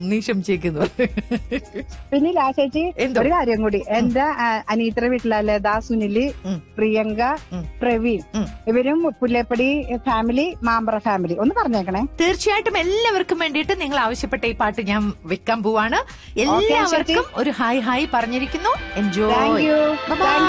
നീ ക്ഷമിച്ചേക്കുന്നു. പിന്നെ ലാശേച്ചി ഒരു കാര്യം കൂടി, എന്റെ അനീത്ര വീട്ടിലെ ലതാ, സുനില്, പ്രിയങ്ക, പ്രവീൺ ഇവരും പുല്ലേപ്പടി ഫാമിലി, മാമ്പറ ഫാമിലി ഒന്ന് പറഞ്ഞേക്കണേ. തീർച്ചയായിട്ടും എല്ലാവർക്കും വേണ്ടിയിട്ട് നിങ്ങൾ ആവശ്യപ്പെട്ട ഈ പാട്ട് ഞാൻ വെക്കാൻ പോവാണ്. എല്ലാവർക്കും ഒരു ഹായ് ഹായ് പറഞ്ഞിരിക്കുന്നു. എൻജോയ്.